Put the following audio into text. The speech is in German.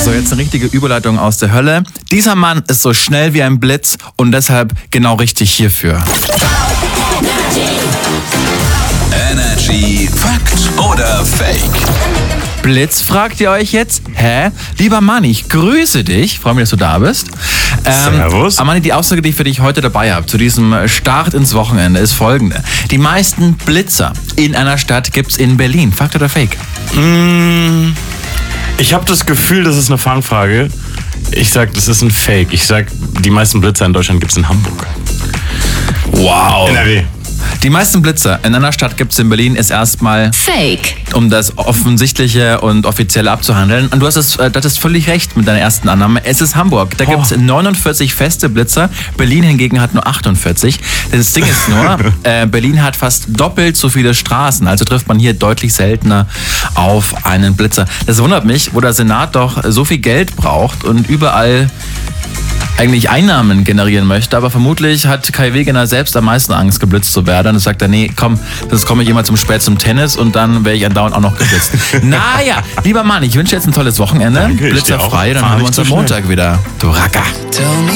So, jetzt eine richtige Überleitung aus der Hölle. Dieser Mann ist so schnell wie ein Blitz und deshalb genau richtig hierfür. Energy Fakt oder Fake? Blitz, fragt ihr euch jetzt? Hä? Lieber Manni, ich grüße dich. Freue mich, dass du da bist. Servus. Manni, die Aussage, die ich für dich heute dabei habe, zu diesem Start ins Wochenende, ist folgende. Die meisten Blitzer in einer Stadt gibt's in Berlin. Fakt oder Fake? Ich habe das Gefühl, das ist eine Fangfrage. Ich sag, das ist ein Fake. Ich sag, die meisten Blitzer in Deutschland gibt's in Hamburg. Wow. NRW. Die meisten Blitzer in einer Stadt gibt's in Berlin ist erstmal Fake. um das Offensichtliche und Offizielle abzuhandeln. Und du hattest völlig recht mit deiner ersten Annahme. Es ist Hamburg. Da gibt's 49 feste Blitzer. Berlin hingegen hat nur 48. Das Ding ist nur, Berlin hat fast doppelt so viele Straßen. Also trifft man hier deutlich seltener auf einen Blitzer. Das wundert mich, wo der Senat doch so viel Geld braucht und überall eigentlich Einnahmen generieren möchte, aber vermutlich hat Kai Wegener selbst am meisten Angst, geblitzt zu werden. Und sagt er, nee, komm, das komme ich immer zum spät zum Tennis und dann wäre ich andauernd auch noch geblitzt. Naja, lieber Mann, ich wünsche jetzt ein tolles Wochenende. Danke, Blitzerfrei, dann Fahr hören wir nicht uns zu am schnell. Montag wieder. Du Racker. Tell me